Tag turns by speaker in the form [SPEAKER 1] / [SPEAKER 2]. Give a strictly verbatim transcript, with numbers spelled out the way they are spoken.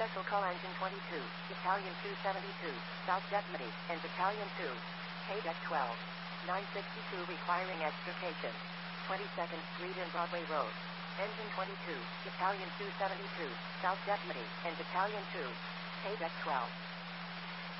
[SPEAKER 1] Special Call Engine twenty-two, Battalion two seventy-two, South Deputy, and Battalion two. K Deck twelve. nine sixty-two requiring extrication. twenty-second Street and Broadway Road. Engine twenty-two, Battalion two seventy-two, South Deputy, and Battalion two. K Deck twelve.